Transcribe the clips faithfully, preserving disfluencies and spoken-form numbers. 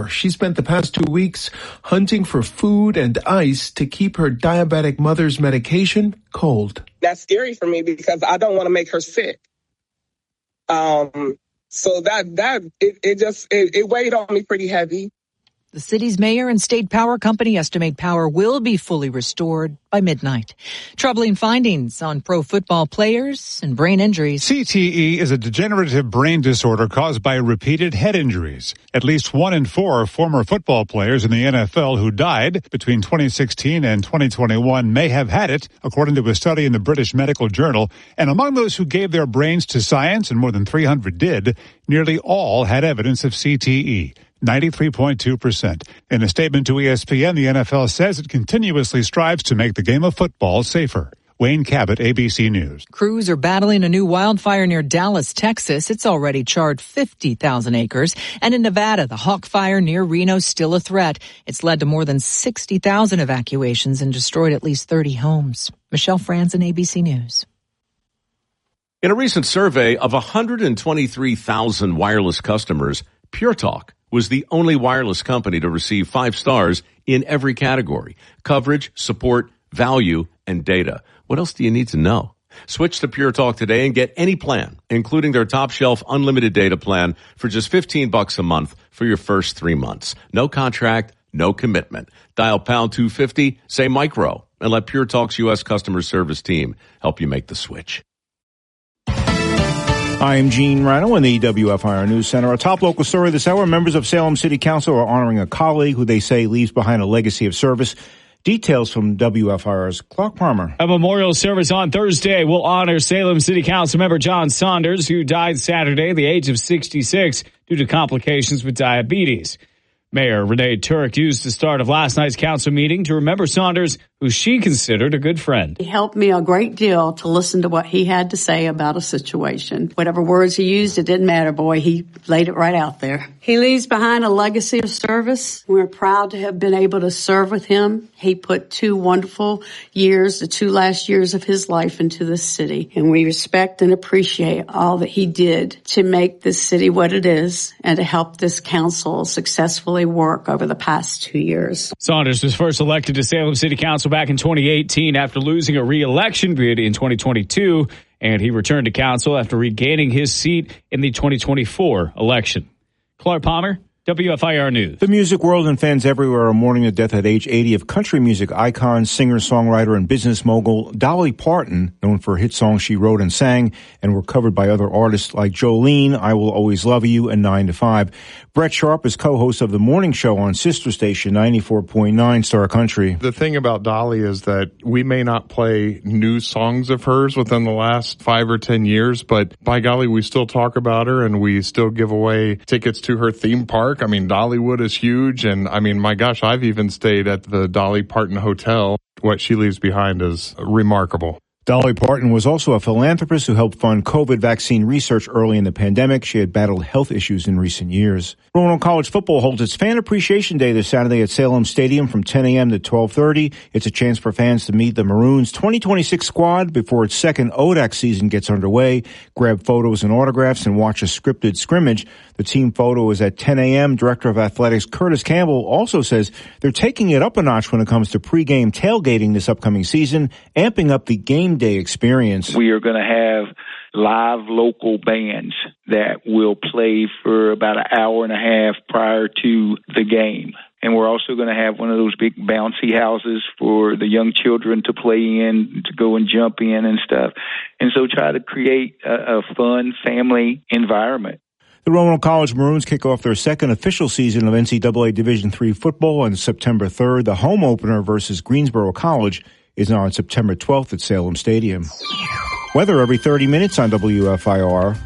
more. She spent the past two weeks hunting for food and ice to keep her diabetic mother's medication cold. That's scary for me because I don't want to make her sick. Um, so that, that, it, it just, it, it weighed on me pretty heavy. The city's mayor and state power company estimate power will be fully restored by midnight. Troubling findings on pro football players and brain injuries. C T E is a degenerative brain disorder caused by repeated head injuries. At least one in four former football players in the N F L who died between twenty sixteen and twenty twenty-one may have had it, according to a study in the British Medical Journal. And among those who gave their brains to science, and more than three hundred did, nearly all had evidence of C T E. ninety-three point two percent. In a statement to E S P N, the N F L says it continuously strives to make the game of football safer. Wayne Cabot, A B C News. Crews are battling a new wildfire near Dallas, Texas. It's already charred fifty thousand acres. And in Nevada, the Hawk Fire near Reno is still a threat. It's led to more than sixty thousand evacuations and destroyed at least thirty homes. Michelle Franzen, A B C News. In a recent survey of one hundred twenty-three thousand wireless customers, Pure Talk was the only wireless company to receive five stars in every category: coverage, support, value, and data. What else do you need to know? Switch to Pure Talk today and get any plan, including their top shelf unlimited data plan for just fifteen bucks a month for your first three months. No contract, no commitment. Dial pound two fifty, say micro, and let Pure Talk's U S customer service team help you make the switch. I'm Gene Rano in the W F I R News Center. Our top local story this hour: members of Salem City Council are honoring a colleague who they say leaves behind a legacy of service. Details from W F I R's Clark Palmer. A memorial service on Thursday will honor Salem City Council member John Saunders, who died Saturday at the age of sixty-six due to complications with diabetes. Mayor Renee Turk used the start of last night's council meeting to remember Saunders, who she considered a good friend. He helped me a great deal to listen to what he had to say about a situation. Whatever words he used, it didn't matter, boy. He laid it right out there. He leaves behind a legacy of service. We're proud to have been able to serve with him. He put two wonderful years, the two last years of his life, into this city. And we respect and appreciate all that he did to make this city what it is and to help this council successfully work over the past two years. Saunders was first elected to Salem City Council back in twenty eighteen after losing a re-election bid in twenty twenty-two, and he returned to council after regaining his seat in the twenty twenty-four election. Clark Palmer, W F I R News. The music world and fans everywhere are mourning the death at age eighty of country music icon, singer, songwriter, and business mogul Dolly Parton, known for hit songs she wrote and sang and were covered by other artists like Jolene, I Will Always Love You, and nine to five. Brett Sharp is co-host of the morning show on sister station ninety-four point nine Star Country. The thing about Dolly is that we may not play new songs of hers within the last five or ten years, but by golly, we still talk about her and we still give away tickets to her theme park. I mean, Dollywood is huge, and I mean, my gosh, I've even stayed at the Dolly Parton Hotel. What she leaves behind is remarkable. Dolly Parton was also a philanthropist who helped fund COVID vaccine research early in the pandemic. She had battled health issues in recent years. Roanoke College football holds its Fan Appreciation Day this Saturday at Salem Stadium from ten a.m. to twelve thirty. It's a chance for fans to meet the Maroons' twenty twenty-six squad before its second O D A C season gets underway, grab photos and autographs, and watch a scripted scrimmage. The team photo is at ten a.m. Director of Athletics Curtis Campbell also says they're taking it up a notch when it comes to pregame tailgating this upcoming season, amping up the game day experience. We are going to have live local bands that will play for about an hour and a half prior to the game. And we're also going to have one of those big bouncy houses for the young children to play in, to go and jump in and stuff. And so try to create a, a fun family environment. The Roanoke College Maroons kick off their second official season of N C double A Division three football on September third. The home opener versus Greensboro College is now on September twelfth at Salem Stadium. Weather every thirty minutes on W F I R.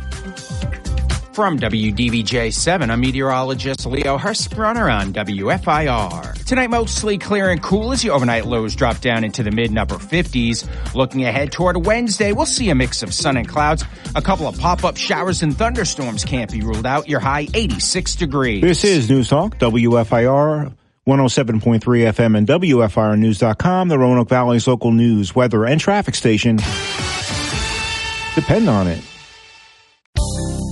From W D V J seven, I'm meteorologist Leo Hurstbrunner on W F I R. Tonight, mostly clear and cool as the overnight lows drop down into the mid and upper fifties. Looking ahead toward Wednesday, we'll see a mix of sun and clouds. A couple of pop-up showers and thunderstorms can't be ruled out. Your high eighty-six degrees. This is News Talk, W F I R. one oh seven point three F M and W F I R news dot com, the Roanoke Valley's local news, weather, and traffic station. Depend on it.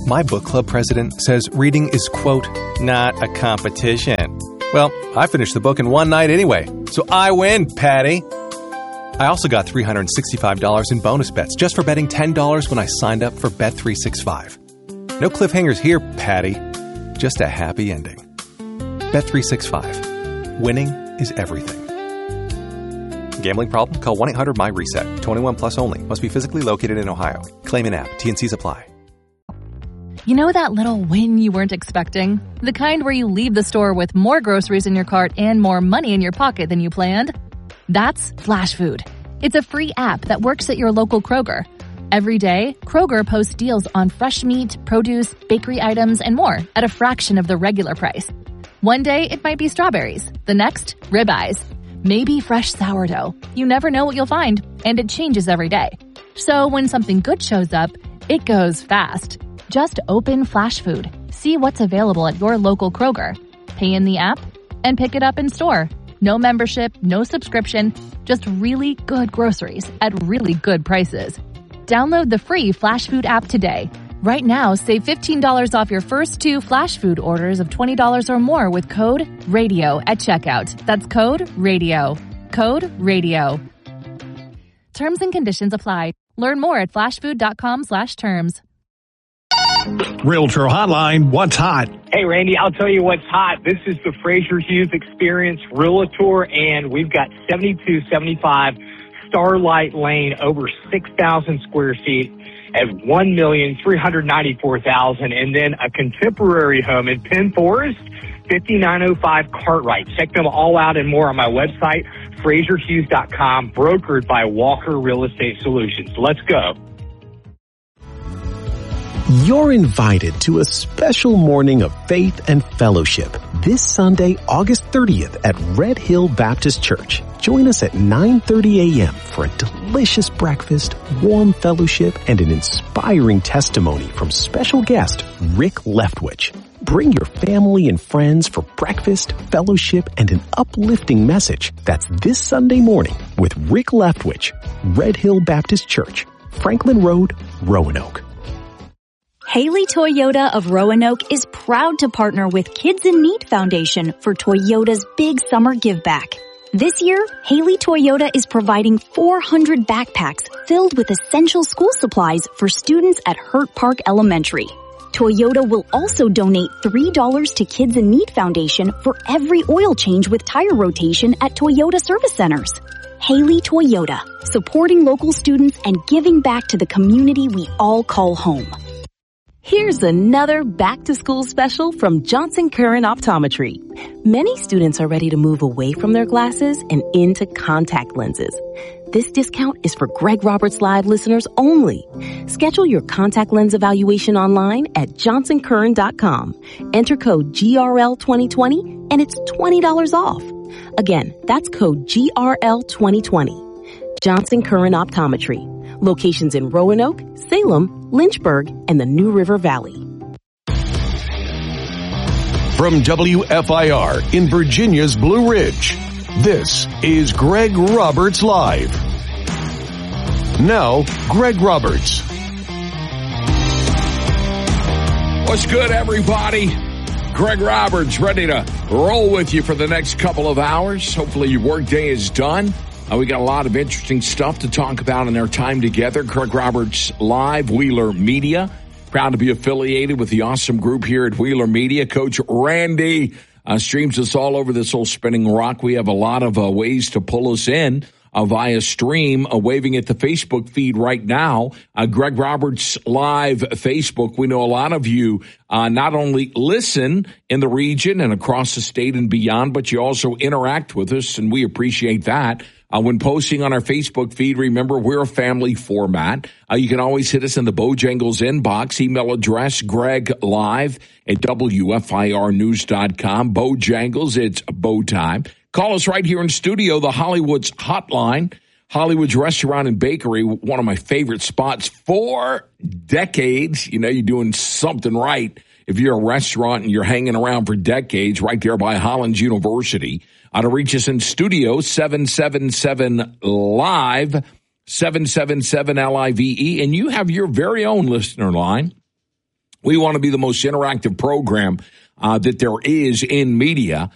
My book club president says reading is, quote, not a competition. Well, I finished the book in one night anyway, so I win, Patty. I also got three hundred sixty-five dollars in bonus bets just for betting ten dollars when I signed up for Bet three sixty-five. No cliffhangers here, Patty. Just a happy ending. Bet three sixty-five. Winning is everything. Gambling problem? Call one eight hundred my reset. twenty-one plus only. Must be physically located in Ohio. Claim in app. T N Cs apply. You know that little win you weren't expecting? The kind where you leave the store with more groceries in your cart and more money in your pocket than you planned? That's Flash Food. It's a free app that works at your local Kroger. Every day, Kroger posts deals on fresh meat, produce, bakery items, and more at a fraction of the regular price. One day, it might be strawberries. The next, ribeyes. Maybe fresh sourdough. You never know what you'll find, and it changes every day. So when something good shows up, it goes fast. Just open Flash Food, see what's available at your local Kroger, pay in the app, and pick it up in store. No membership, no subscription, just really good groceries at really good prices. Download the free Flash Food app today. Right now, save fifteen dollars off your first two Flash Food orders of twenty dollars or more with code RADIO at checkout. That's code RADIO. Code RADIO. Terms and conditions apply. Learn more at flashfood.com slash terms. Realtor Hotline, what's hot? Hey, Randy, I'll tell you what's hot. This is the Fraser Hughes Experience Realtor, and we've got seventy-two seventy-five Starlight Lane, over six thousand square feet at one million three hundred ninety-four thousand dollars, and then a contemporary home in Penn Forest, fifty-nine oh five Cartwright. Check them all out and more on my website, fraser hughes dot com, brokered by Walker Real Estate Solutions. Let's go. You're invited to a special morning of faith and fellowship this Sunday, August thirtieth at Red Hill Baptist Church. Join us at nine thirty a.m. for a delicious breakfast, warm fellowship, and an inspiring testimony from special guest Rick Leftwich. Bring your family and friends for breakfast, fellowship, and an uplifting message. That's this Sunday morning with Rick Leftwich, Red Hill Baptist Church, Franklin Road, Roanoke. Haley Toyota of Roanoke is proud to partner with Kids in Need Foundation for Toyota's Big Summer Give Back. This year, Haley Toyota is providing four hundred backpacks filled with essential school supplies for students at Hurt Park Elementary. Toyota will also donate three dollars to Kids in Need Foundation for every oil change with tire rotation at Toyota service centers. Haley Toyota, supporting local students and giving back to the community we all call home. Here's another back-to-school special from Johnson Curran Optometry. Many students are ready to move away from their glasses and into contact lenses. This discount is for Greg Roberts Live listeners only. Schedule your contact lens evaluation online at johnson curran dot com. Enter code G R L twenty twenty and it's twenty dollars off. Again, that's code G R L twenty twenty. Johnson Curran Optometry. Locations in Roanoke, Salem, Lynchburg, and the New River Valley. From W F I R in Virginia's Blue Ridge, this is Greg Roberts Live. Now, Greg Roberts. What's good, everybody? Greg Roberts ready to roll with you for the next couple of hours. Hopefully your workday is done. Uh, we got a lot of interesting stuff to talk about in our time together. Greg Roberts Live, Wheeler Media. Proud to be affiliated with the awesome group here at Wheeler Media. Coach Randy uh, streams us all over this old spinning rock. We have a lot of uh, ways to pull us in uh, via stream, uh, waving at the Facebook feed right now. Uh, Greg Roberts Live Facebook. We know a lot of you uh, not only listen in the region and across the state and beyond, but you also interact with us, and we appreciate that. Uh, when posting on our Facebook feed, remember, we're a family format. Uh, you can always hit us in the Bojangles inbox, email address, Greg Live at W F I R news dot com. Bojangles, it's Bow Time. Call us right here in studio, the Hollywood's Hotline. Hollywood's Restaurant and Bakery, one of my favorite spots for decades. You know, you're doing something right if you're a restaurant and you're hanging around for decades, right there by Hollins University. Uh, to reach us in studio, seven seven seven live, seven seven seven L I V E, and you have your very own listener line. We want to be the most interactive program uh, that there is in media.